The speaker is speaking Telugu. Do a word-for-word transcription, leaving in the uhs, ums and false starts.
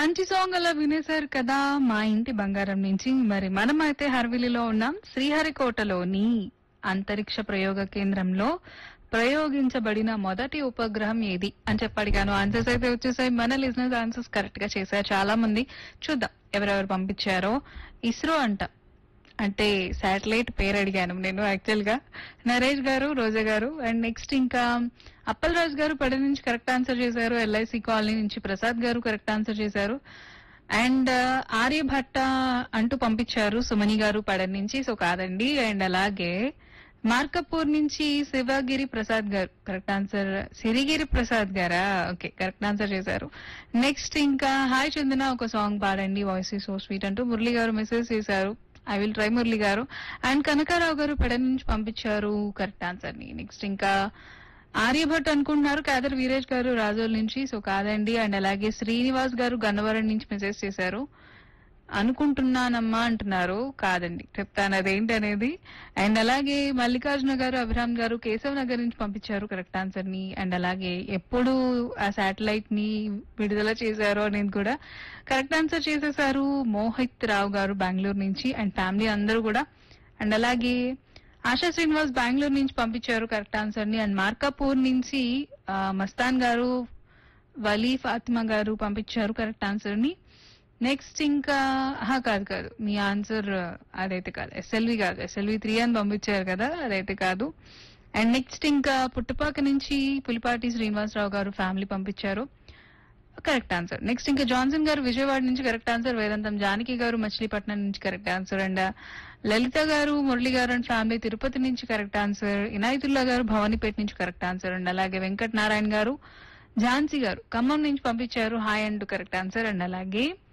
మంచి సాంగ్ అలా వినేశారు కదా మా ఇంటి బంగారం నుంచి. మరి మనమైతే హర్విలిలో ఉన్నాం. శ్రీహరికోటలోని అంతరిక్ష ప్రయోగ కేంద్రంలో ప్రయోగించబడిన మొదటి ఉపగ్రహం ఏది అని చెప్పి అడిగాను. ఆన్సర్స్ అయితే వచ్చేసాయి. మన లిజనర్స్ ఆన్సర్స్ కరెక్ట్ గా చేశారు చాలా మంది. చూద్దాం ఎవరెవరు పంపించారో. ఇస్రో అంట, అంటే శాటిలైట్ పేరు అడిగాను నేను యాక్చువల్ గా. నరేష్ గారు, రోజా గారు, అండ్ నెక్స్ట్ ఇంకా అప్పల్ రాజ్ గారు పడి నుంచి కరెక్ట్ ఆన్సర్ చేశారు. ఎల్ఐసి కాలనీ నుంచి ప్రసాద్ గారు కరెక్ట్ ఆన్సర్ చేశారు. అండ్ ఆర్యభట్ట అంటూ పంపించారు సుమని గారు పడన్ నుంచి. సో కాదండి. అండ్ అలాగే మార్కపూర్ నుంచి శివగిరి ప్రసాద్ గారు కరెక్ట్ ఆన్సర్. సిరిగిరి ప్రసాద్ గారా? ఓకే, కరెక్ట్ ఆన్సర్ చేశారు. నెక్స్ట్ ఇంకా హాయ్ చందన ఒక సాంగ్ పాడండి, వాయిస్ సో స్వీట్ అంటూ మురళి గారు మెసేజ్ చేశారు. ఐ విల్ ట్రై మురళి గారు. అండ్ కనకారావు గారు పెడ నుంచి పంపించారు కరెక్ట్ ఆన్సర్ ని. నెక్స్ట్ ఇంకా ఆర్యభట్ అనుకుంటున్నారు కాదర్ వీరేష్ గారు రాజోల్ నుంచి. సో కాదండి. అండ్ అలాగే శ్రీనివాస్ గారు గన్నవరం నుంచి మెసేజ్ చేశారు. అనుకుంటున్నానమ్మా అంటున్నారు. కాదండి, చెప్తాను అదేంటి అనేది. అండ్ అలాగే మల్లికార్జున గారు, అభిరామ్ గారు కేశవ్ నగర్ నుంచి పంపించారు కరెక్ట్ ఆన్సర్ ని. అండ్ అలాగే ఎప్పుడు ఆ శాటిలైట్ ని విడుదల చేశారో అనేది కూడా కరెక్ట్ ఆన్సర్ చేసేసారు. మోహిత్ రావు గారు బెంగళూరు నుంచి అండ్ ఫ్యామిలీ అందరూ కూడా. అండ్ అలాగే ఆశా శ్రీనివాస్ బెంగళూరు నుంచి పంపించారు కరెక్ట్ ఆన్సర్ ని. అండ్ మార్కాపూర్ నుంచి ఆ, మస్తాన్ గారు, వలీ ఫాతిమా గారు పంపించారు కరెక్ట్ ఆన్సర్ ని. నెక్స్ట్ ఇంకా ఆహా, కాదు కాదు మీ ఆన్సర్ అదైతే కాదు. ఎస్ఎల్వి కాదు, ఎస్ఎల్వి త్రీ అని పంపించారు కదా, అదైతే కాదు. అండ్ నెక్స్ట్ ఇంకా పుట్టపాక నుంచి పులిపాటి శ్రీనివాసరావు గారు ఫ్యామిలీ పంపించారు కరెక్ట్ ఆన్సర్. నెక్స్ట్ ఇంకా జాన్సన్ గారు విజయవాడ నుంచి కరెక్ట్ ఆన్సర్. వేదాంతం జానకి గారు మచిలీపట్నం నుంచి కరెక్ట్ ఆన్సర్. అండ్ లలిత గారు, మురళి గారు అండ్ ఫ్యామిలీ తిరుపతి నుంచి కరెక్ట్ ఆన్సర్. ఇనాయతుల్లా గారు భవానీపేట నుంచి కరెక్ట్ ఆన్సర్. అండ్ అలాగే వెంకట నారాయణ గారు, ఝాన్సీ గారు ఖమ్మం నుంచి పంపించారు hi and correct answer. And అలాగే